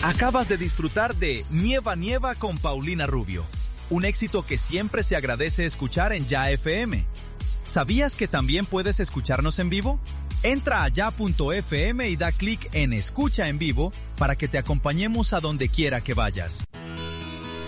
Acabas de disfrutar de Nieva Nieva con Paulina Rubio, un éxito que siempre se agradece escuchar en Ya FM. ¿Sabías que también puedes escucharnos en vivo? Entra a ya.fm y da clic en Escucha en vivo para que te acompañemos a donde quiera que vayas.